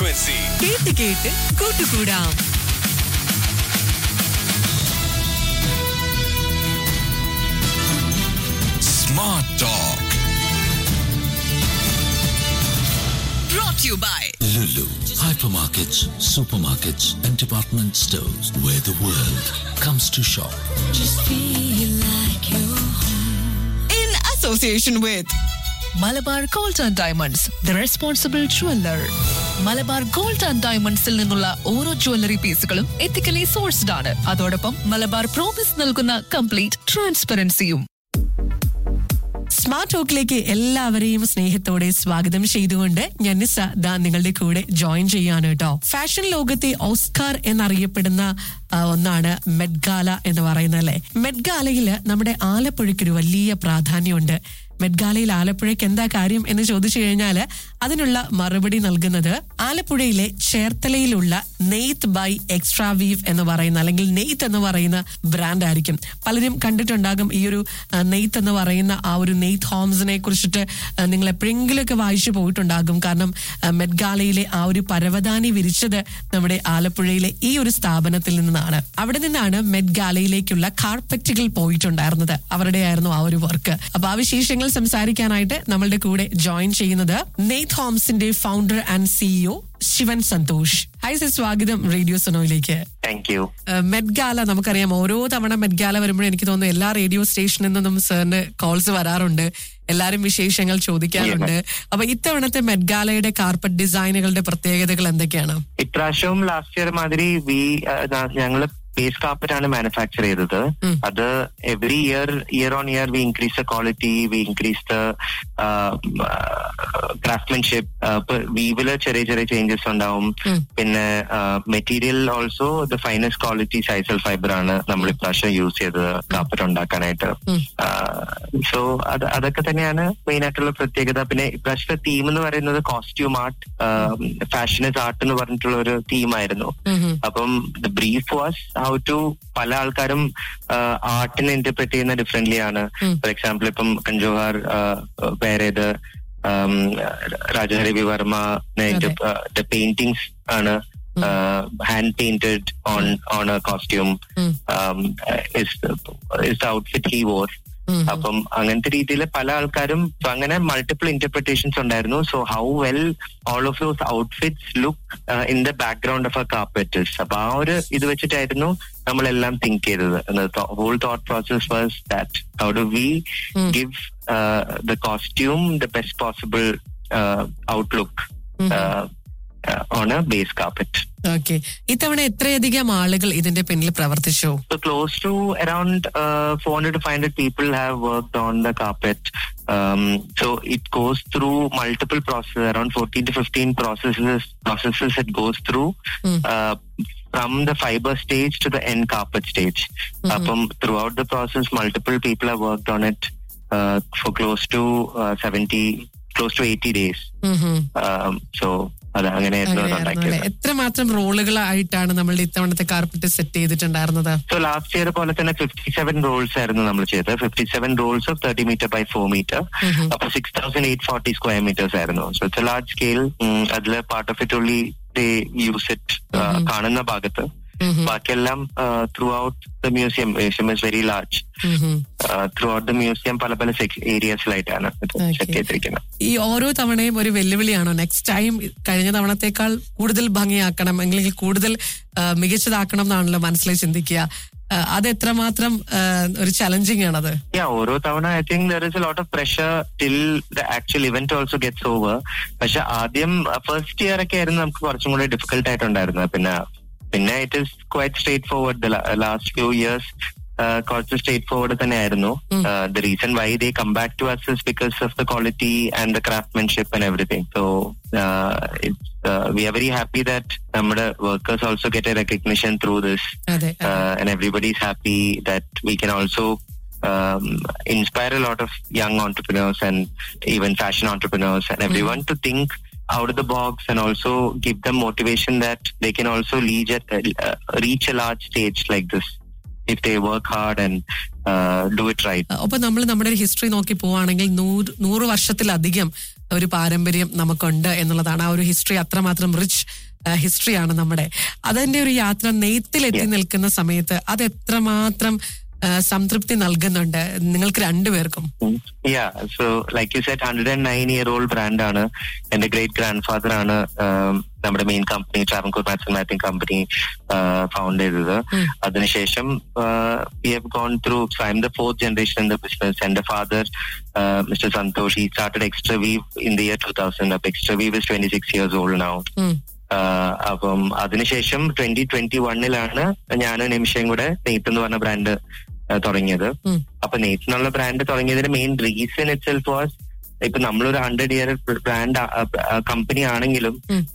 frequency. കേട്ട് കേട്ട് കൂട്ടുകൂടാം. Smart Talk. Brought to you by Lulu. Hypermarkets, supermarkets, and department stores where the world comes to shop. in association with Malabar gold and diamonds, the responsible jeweller. Malabar gold and ഡയമണ്ട്സിൽ നിന്നുള്ള ഓരോ jewellery പീസുകളും ethically sourced ആണ്. അതോടൊപ്പം Malabar promise നൽകുന്ന complete ട്രാൻസ്പെറൻസിയും. Smart ടോക്കിലേക്ക് എല്ലാവരെയും സ്നേഹത്തോടെ സ്വാഗതം ചെയ്തുകൊണ്ട് ഞാൻ നിസ ദാ നിങ്ങളുടെ കൂടെ ജോയിൻ ചെയ്യാണ് കേട്ടോ. ഫാഷൻ ലോകത്തെ ഓസ്കാർ എന്നറിയപ്പെടുന്ന ഒന്നാണ് മെറ്റ് ഗാല എന്ന് പറയുന്നത് അല്ലേ. മെറ്റ് ഗാലയിൽ നമ്മുടെ ആലപ്പുഴയ്ക്കൊരു വലിയ പ്രാധാന്യമുണ്ട്. മെറ്റ് ഗാലയിൽ ആലപ്പുഴയ്ക്ക് എന്താ കാര്യം എന്ന് ചോദിച്ചു കഴിഞ്ഞാൽ അതിനുള്ള മറുപടി നൽകുന്നത് ആലപ്പുഴയിലെ ചേർത്തലയിലുള്ള നെയ്ത്ത് ബൈ എക്സ്ട്രാ വീവ് എന്ന് പറയുന്ന അല്ലെങ്കിൽ നെയ്ത്ത് എന്ന് പറയുന്ന ബ്രാൻഡ് ആയിരിക്കും. പലരും കണ്ടിട്ടുണ്ടാകും ഈ ഒരു നെയ്ത്ത് എന്ന് പറയുന്ന ആ ഒരു നെയ്ത്ത് ഹോംസിനെ കുറിച്ചിട്ട് നിങ്ങൾ എപ്പോഴെങ്കിലുമൊക്കെ വായിച്ചു പോയിട്ടുണ്ടാകും. കാരണം മെറ്റ് ഗാലയിലെ ആ ഒരു പരവതാനി വിരിച്ചത് നമ്മുടെ ആലപ്പുഴയിലെ ഈ ഒരു സ്ഥാപനത്തിൽ നിന്നാണ്. അവിടെ നിന്നാണ് മെറ്റ് ഗാലയിലേക്കുള്ള കാർപ്പറ്റുകൾ പോയിട്ടുണ്ടായിരുന്നത്. അവരുടെ ആയിരുന്നു ആ ഒരു വർക്ക്. അപ്പൊ ആ വിശേഷങ്ങൾ സംസാരിക്കാനായിട്ട് നമ്മളുടെ കൂടെ ജോയിൻ ചെയ്യുന്നത് നെയ്ത്ത് ഹോംസിന്റെ founder and CEO Shivan Santhosh. Hi sir, സ്വാഗതം radio സുനോയിലേക്ക്. Thank you. Met gala നമുക്കറിയാം, ഓരോ തവണ മെറ്റ് ഗാല വരുമ്പോഴും എനിക്ക് തോന്നുന്നു എല്ലാ റേഡിയോ സ്റ്റേഷനിൽ നിന്നും സാറിന് കോൾസ് വരാറുണ്ട്, എല്ലാരും വിശേഷങ്ങൾ ചോദിക്കാറുണ്ട്. അപ്പൊ ഇത്തവണത്തെ മെറ്റ് ഗാലയുടെ കാർപ്പറ്റ് ഡിസൈനുകളുടെ പ്രത്യേകതകൾ എന്തൊക്കെയാണ്? ഇപ്രാവശ്യവും ലാസ്റ്റ് ഇയർ മാതിരി ഞങ്ങള് ബേസ് കാർപ്പറ്റ് ആണ് മാനുഫാക്ചർ ചെയ്തത്. അത് every year on year we increase the quality, V increase the craftsmanship. വീവില് ചെറിയ ചെറിയ ചേഞ്ചസ് ഉണ്ടാവും. പിന്നെ material also the finest quality sisal fibre ആണ് നമ്മൾ ഇപ്രാവശ്യം യൂസ് ചെയ്തത് കാർപ്പറ്റ് ഉണ്ടാക്കാനായിട്ട്. സോ അതൊക്കെ തന്നെയാണ് മെയിൻ ആയിട്ടുള്ള പ്രത്യേകത. പിന്നെ ഇപ്രാവശ്യത്തെ തീം എന്ന് പറയുന്നത് costume art, fashion is art എന്ന് പറഞ്ഞിട്ടുള്ള ഒരു തീമായിരുന്നു. അപ്പം the brief was how to, പല ആൾക്കാരും ആർട്ടിനെ ഇന്റർപ്രറ്റ് ചെയ്യുന്ന ഡിഫറെന്റ്ലി ആണ്. ഫോർ എക്സാമ്പിൾ ഇപ്പം കഞ്ചോഹാർ വേറെ രാജഹരി വി വർമ്മ പെയിന്റിങ്സ് ആണ് hand painted on a costume. Is the outfit he wore. അപ്പം അങ്ങനത്തെ രീതിയിൽ പല ആൾക്കാരും അങ്ങനെ മൾട്ടിപ്പിൾ ഇന്റർപ്രിട്ടേഷൻസ് ഉണ്ടായിരുന്നു. So how well all of those outfits look in the background of A carpet. അപ്പൊ ആ ഒരു ഇത് വെച്ചിട്ടായിരുന്നു നമ്മളെല്ലാം തിങ്ക് ചെയ്തത്. Whole thought process was that how do we give the costume the best possible outlook on a base carpet. Okay. ഇത്തവണ എത്രയധികം ആളുകൾ ഇതിന്റെ പിന്നിൽ പ്രവർത്തിച്ചു? So close to around 400 to 500 people have worked on the carpet. So it goes through multiple processes, around 14 to 15 processes it goes through. From the fiber stage to the end carpet stage. Throughout the process, multiple people have worked on it for close to 80 days. So എത്രമാത്രം റോളുകളായിട്ടാണ് നമ്മളുടെ ഇത്തവണത്തെ carpet set ചെയ്തിട്ടുണ്ടായിരുന്നത്? So last year പോലെ തന്നെ 57 Rolls ആയിരുന്നു നമ്മൾ ചെയ്തത്. 57 Rolls of 30 metre by 4 metre. അപ്പൊ 6840 സ്ക്വയർ മീറ്റേഴ്സ് ആയിരുന്നു. So it's A large scale. അതില് part of it only they use it കാണുന്ന ഭാഗത്ത്. ബാക്കിയെല്ലാം through out the museum is very large. Through out the museum പല പല ഏരിയസിലായിട്ടാണ് സെറ്റ് ചെയ്തിരിക്കുന്നത്. ഈ ഓരോ തവണയും ഒരു വെല്ലുവിളിയാണോ? നെക്സ്റ്റ് ടൈം കഴിഞ്ഞ തവണത്തേക്കാൾ കൂടുതൽ ഭംഗിയാക്കണം അല്ലെങ്കിൽ കൂടുതൽ മികച്ചതാക്കണം എന്നാണല്ലോ മനസ്സിലായി ചിന്തിക്കുക. അത് എത്രമാത്രം ഒരു ചലഞ്ചിങ് ആണത്? ഓരോ തവണ I think there is a lot of pressure till the actual event also gets over. പക്ഷെ ആദ്യം ഫസ്റ്റ് ഇയർ ഒക്കെ ആയിരുന്നു നമുക്ക് കുറച്ചും കൂടെ ഡിഫിക്കൽട്ട് ആയിട്ടുണ്ടായിരുന്നത്. പിന്നെ it is quite straight forward. The last few years കുറച്ച് സ്ട്രേറ്റ് ഫോർവേഡ് തന്നെയായിരുന്നു. The reason why they come back to us is because of the quality and the craftsmanship and everything. So we are very happy that നമ്മുടെ workers also get a recognition through this. And everybody is happy that we can also inspire a lot of young entrepreneurs and even fashion entrepreneurs and everyone to think out of the box and also give them motivation that they can also reach a large stage like this if they work hard and do it right. അപ്പൊ നമ്മൾ നമ്മുടെ history നോക്കി പോവാണെങ്കിൽ 100 വർഷത്തിലധികം ഒരു പാരമ്പര്യം നമുക്കുണ്ട് എന്നുള്ളതാണ്. ആ ഒരു ഹിസ്റ്ററി അത്രമാത്രം റിച്ച് ഹിസ്റ്ററിയാണ് നമ്മുടെ. അതിന്റെ ഒരു യാത്ര നെയ്ത്തിലെത്തി നിൽക്കുന്ന സമയത്ത് അത് എത്രമാത്രം സംതൃപ്തി നൽകുന്നുണ്ട് നിങ്ങൾക്ക് രണ്ടുപേർക്കും? So like you said 109-year-old ബ്രാൻഡാണ്. എന്റെ ഗ്രേറ്റ് ഗ്രാൻഡ് ഫാദർ ആണ് നമ്മുടെ main company Travancore mats and matting company found ചെയ്തത്. അതിനുശേഷം we have gone through, so I M the 4th generation in the business. എന്റെ father Mr. Santosh, he started Extra Weave in the year 2000. അപ്പൊ Extra Weave is 26 years old now. അപ്പം അതിനുശേഷം 2021 ഞാനും നിമിഷയും കൂടെ നെയ്ത്ത് എന്ന് പറഞ്ഞ ബ്രാൻഡ് തുടങ്ങിയത്. അപ്പൊ നെയ്ത്ത് എന്നുള്ള brand തുടങ്ങിയതിന്റെ main reason itself was, ഇപ്പൊ നമ്മളൊരു 100-year ബ്രാൻഡ് കമ്പനി ആണെങ്കിലും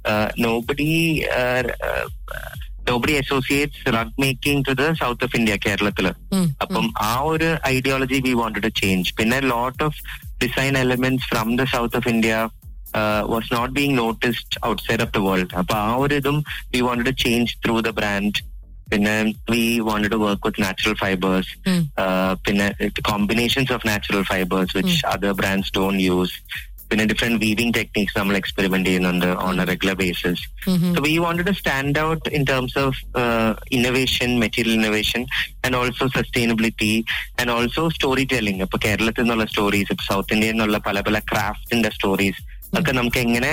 nobody associates rug making to the south of India, കേരളത്തില്. അപ്പം ആ ഒരു ideology V wanted to change. പിന്നെ lot of design elements from the south of India was not being noticed outside of the world. അപ്പൊ ആ ഒരു ഇതും we wanted to change through the brand. പിന്നെ we wanted to work with natural fibers, പിന്നെ combinations of natural fibers which other brands don't use. പിന്നെ different weaving techniques നമ്മൾ experiment ചെയ്യുന്നുണ്ട് on a regular basis. So we wanted to stand out in terms of innovation, material innovation, and also sustainability, and also storytelling. ഇപ്പൊ കേരളത്തിൽ നിന്നുള്ള stories, ഇപ്പൊ south ഇന്ത്യയിൽ നിന്നുള്ള പല പല ക്രാഫ്റ്റിന്റെ സ്റ്റോറീസ് ഒക്കെ നമുക്ക് എങ്ങനെ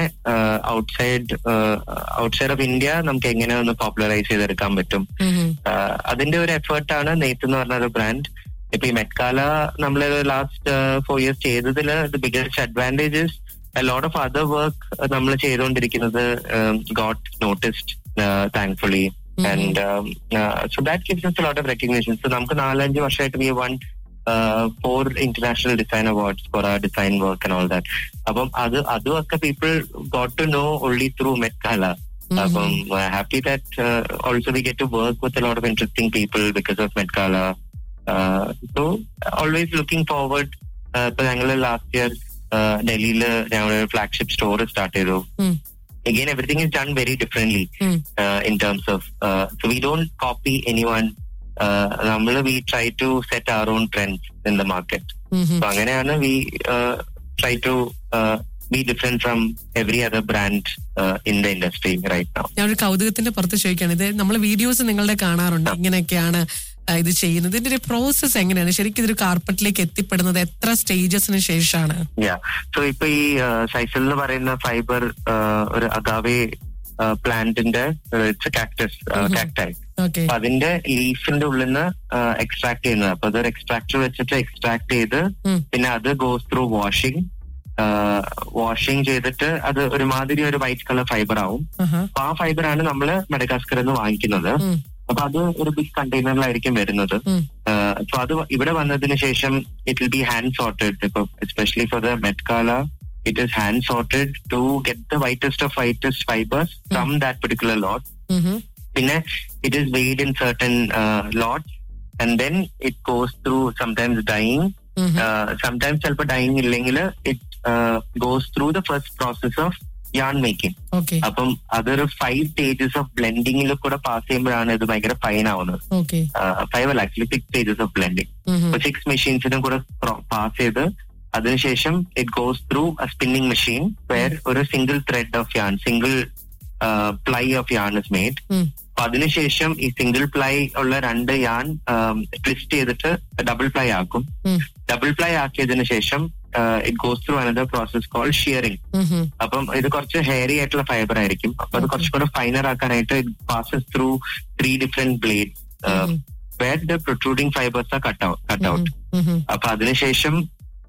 ഔട്ട്സൈഡ് ഓഫ് ഇന്ത്യ നമുക്ക് എങ്ങനെ ഒന്ന് പോപ്പുലറൈസ് ചെയ്തെടുക്കാൻ പറ്റും. അതിന്റെ ഒരു എഫേർട്ടാണ് നെയ്ത്ത് എന്ന് പറഞ്ഞ ഒരു ബ്രാൻഡ്. ഇപ്പൊ ഈ മെറ്റ്കാല നമ്മൾ ലാസ്റ്റ് 4 years ചെയ്തതിൽ the biggest advantages a lot of other work നമ്മൾ ചെയ്തുകൊണ്ടിരിക്കുന്നത് got noticed thankfully, and so that gives us a lot of recognition. So നമുക്ക് 4-5 വർഷമായിട്ട് we won 4 international design awards for our design work and all that. അപ്പം അതുമൊക്കെ people got to know only through Metkala. അപ്പം happy that also we get to work with a lot of interesting people because of Metkala. So always looking forward. ഇപ്പൊ ഞങ്ങള് last year ഡൽഹിയില് ഞങ്ങളുടെ flagship store start ചെയ്തു. Again, everything is done very differently in terms of so we don't copy anyone. We try to set our own trends in the market. So അങ്ങനെയാണ് we try to be different from every other brand in the industry right now. ഞാൻ ഒരു കൗതുകത്തിന്റെ പുറത്ത് ചോദിക്കുകയാണ്, ഇത് നമ്മൾ videos നിങ്ങളുടെ കാണാറുണ്ട്, ഇങ്ങനെയൊക്കെയാണ് ഇത് ചെയ്യുന്നത്. ഇതിന്റെ ഒരു പ്രോസസ് എങ്ങനെയാണ് ശരിക്കും? ഇതൊരു കാർപ്പറ്റിലേക്ക് എത്തിപ്പെടുന്നത് എത്ര സ്റ്റേജസിന് ശേഷമാണ്? സോ ഇപ്പൊ ഈ സൈസൽ എന്ന് പറയുന്ന ഫൈബർ ഒരു അഗാവേ പ്ലാന്റിന്റെ കാക്ടായി, അതിന്റെ ലീഫിന്റെ ഉള്ളിൽ നിന്ന് എക്സ്ട്രാക്ട് ചെയ്യുന്നത്. അപ്പൊ അതൊരു എക്സ്ട്രാക്ടർ വെച്ചിട്ട് എക്സ്ട്രാക്ട് ചെയ്ത് പിന്നെ അത് ഗോസ് ത്രൂ വാഷിംഗ് ചെയ്തിട്ട് അത് ഒരുമാതിരി ഒരു വൈറ്റ് കളർ ഫൈബർ ആവും. അപ്പൊ ആ ഫൈബറാണ് നമ്മള് മഡഗാസ്കറിൽ നിന്ന് വാങ്ങിക്കുന്നത്. അപ്പൊ അത് ഒരു ബിഗ് കണ്ടെയ്നറിലായിരിക്കും വരുന്നത്. സോ അത് ഇവിടെ വന്നതിന് ശേഷം it will be hand sorted. ഇപ്പൊ especially for the മെറ്റ്കാല it is hand sorted to get the whitest fibers from that particular lot. Pinne it is weighed in certain lots, and then it goes through sometimes dyeing, sometimes chelpa dyeing illengil it goes through the first process of yarn making. Appam other 5 stages of blending il kuda pass cheyyumbozhana idu bhayangara fine avunnathu. 5 well actually 6 stages of blending. So 6 machines idum kuda pass cheythu അതിനുശേഷം it goes through A spinning machine where ഒരു single thread of yarn, single ply of yarn is made. അപ്പൊ അതിനുശേഷം ഈ single ply ഉള്ള 2 yarn twist ചെയ്തിട്ട് double ply ആക്കും. Double ply ആക്കിയതിനു ശേഷം it goes through another process called shearing. അപ്പം ഇത് കുറച്ച് ഹെയറി ആയിട്ടുള്ള ഫൈബർ ആയിരിക്കും. അപ്പൊ അത് കുറച്ചുകൂടെ ഫൈനർ ആക്കാനായിട്ട് it passes through 3 different blades where the protruding fibers are cut out. അപ്പൊ അതിനുശേഷം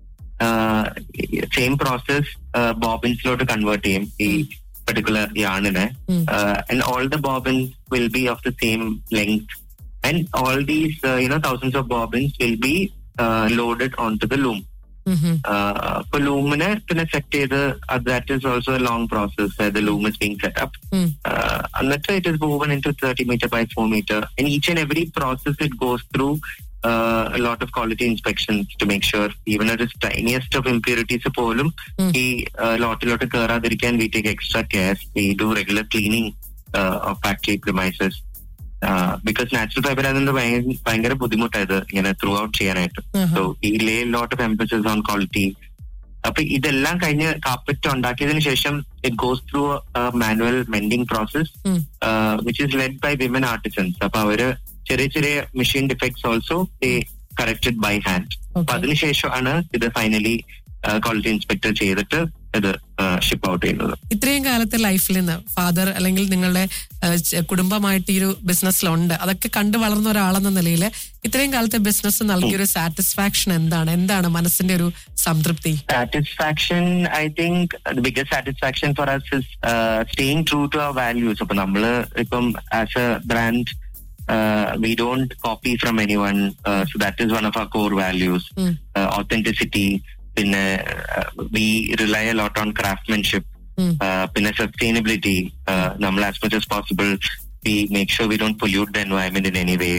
സെയിം പ്രോസസ് ബോബിൻസിലോട്ട് കൺവേർട്ട് ചെയ്യും ഈ particular yarn and all the bobbins will be of the same length, and all these thousands of bobbins will be loaded onto the loom. For loom ne pinne set cheythu that is also a long process where the loom is being set up, and that it is woven into 30 meter by 4 meter, and each and every process it goes through a lot of quality inspections to make sure even at the tiniest of impurities polum ee lot keradirikan we take extra care. We do regular cleaning of factory premises because natural fiber adinde bhayangara buddhimuttayadu ingane throughout cheyanayittu. So we lay a lot of emphasis on quality. അപ്പൊ ഇതെല്ലാം കഴിഞ്ഞ് carpet ഉണ്ടാക്കിയതിനു ശേഷം it goes through a manual mending process, which is led by women artisans. അപ്പൊ അവര് ചെറിയ ചെറിയ machine defects also corrected by hand. അപ്പൊ അതിനുശേഷമാണ് ഇത് ഫൈനലി ക്വാളിറ്റി ഇൻസ്പെക്ടർ ചെയ്തിട്ട് ഇത് ഷിപ്പ് ഔട്ട് ചെയ്യുന്നത്. ഇത്രയും കാലത്തെ ലൈഫിൽ നിന്ന് ഫാദർ അല്ലെങ്കിൽ നിങ്ങളുടെ കുടുംബമായിട്ട് ഈ ഒരു ബിസിനസ്സിലുണ്ട്, അതൊക്കെ കണ്ടു വളർന്ന ഒരാളെന്ന നിലയിൽ ഇത്രയും കാലത്തെ ബിസിനസ് നൽകിയൊരു സാറ്റിസ്ഫാക്ഷൻ എന്താണ് മനസ്സിന്റെ ഒരു സംതൃപ്തി? Satisfaction, I think the biggest satisfaction four us is staying true to our values. അപ്പൊ നമ്മള് ഇപ്പം as A brand we don't copy from anyone, so that is one of our core values. Authenticity, പിന്നെ we rely a lot on craftsmanship, പിന്നെ sustainability. നമ്മൾ as much as possible we make sure we don't pollute the environment in any way.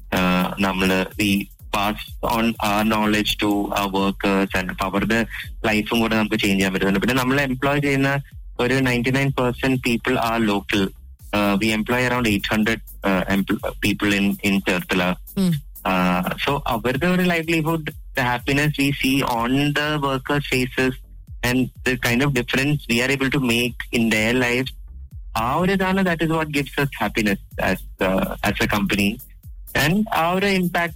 we pass on our knowledge to our workers and അവരുടെ ലൈഫും കൂടെ നമുക്ക് change ചെയ്യാൻ പറ്റുന്നുണ്ട്. പിന്നെ നമ്മൾ എംപ്ലോയ് ചെയ്യുന്ന ഒരു 99% people are local. We employ around 800 people in Cherthala. So avരുടെ ഒരു livelihood, the happiness we see on the workers' faces and the kind of difference we are able to make in their lives, that is what gives us happiness as a company, and our impact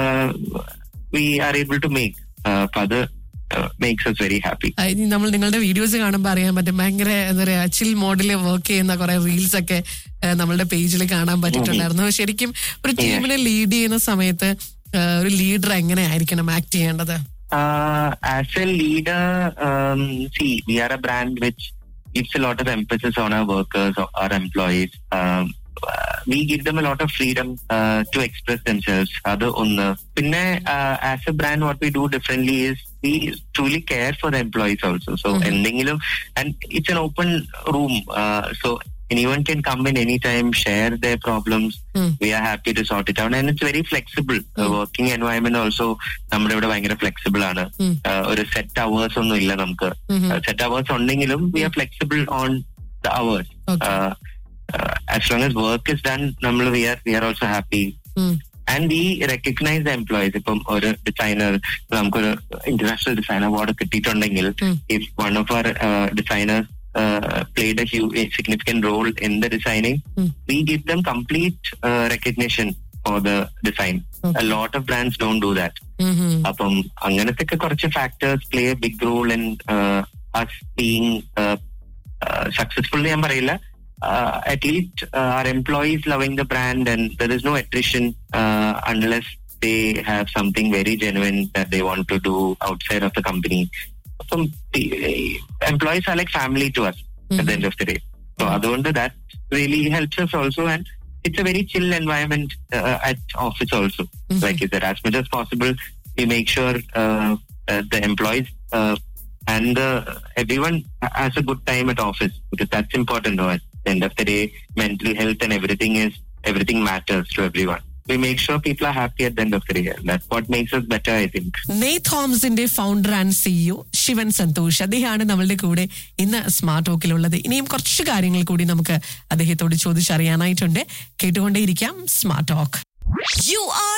we are able to make further makes us very happy. നമ്മൾ നിങ്ങളുടെ videos കാണുമ്പോൾ അറിയാൻ പറ്റും, ഭയങ്കര എന്താ പറയാ ചിൽ മോഡില് work ചെയ്യുന്ന കുറെ റീൽസ് ഒക്കെ നമ്മളുടെ പേജിൽ കാണാൻ പറ്റിയിട്ടുണ്ടായിരുന്നു. ശരിക്കും ഒരു ടീമിനെ ലീഡ് ചെയ്യുന്ന സമയത്ത് ഒരു ലീഡർ എങ്ങനെയായിരിക്കണം ആക്ട് ചെയ്യേണ്ടത്? As a leader, see, we are a brand which gives a lot of emphasis on our workers, our employees. We give them a lot of freedom to express themselves. Adu onnu. Pinne as a brand, what we do differently is we truly care for the employees also. So endengilum, and it's an open room, so anyone can come in anytime, share their problems. We are happy to sort it out, and it's very flexible. The working environment also നമ്മുടെ ഇവിടെ ഭയങ്കര flexible ആണ്. ഒരു set hours ഒന്നും ഇല്ല നമുക്ക്. Set hours ഉണ്ടെങ്കിലും we are flexible on the hours. As long as work is done, we are also happy. And we recognize the employees. ഇപ്പം ഒരു ഡിസൈനർ, നമുക്കൊരു ഇന്റർനാഷണൽ ഡിസൈൻ അവാർഡ് കിട്ടിയിട്ടുണ്ടെങ്കിൽ, if one of our designers played a significant role in the designing, we give them complete recognition for the design. A lot of brands don't do that. അപ്പം അങ്ങനത്തെ കുറച്ച് factors play a big role in us being successful. ഞാൻ പറയില്ല, at least our employees loving the brand, and there is no attrition unless they have something very genuine that they want to do outside of the company. So employees are like family to us at the end of the day. So adonde that really helps us also, and it's a very chill environment at office also. Like you said, as much as possible we make sure the employees and everyone has a good time at office, because that's important to us. At the end of the day, mental health and everything matters to everyone. We make sure people are happy at the end of the day. That's what makes us better, I think. നെയ്ത്ത് ഹോംസിന്റെ founder and CEO Shivan Santhosh, അദ്ദേഹമാണ് നമ്മളുടെ കൂടെ ഇന്ന് smart ടോക്കിലുള്ളത്. ഇനിയും കുറച്ച് കാര്യങ്ങൾ കൂടി നമുക്ക് അദ്ദേഹത്തോട് ചോദിച്ചറിയാനായിട്ടുണ്ട്. കേട്ടുകൊണ്ടേയിരിക്കാം സ്മാർട്ട് ടോക്ക്.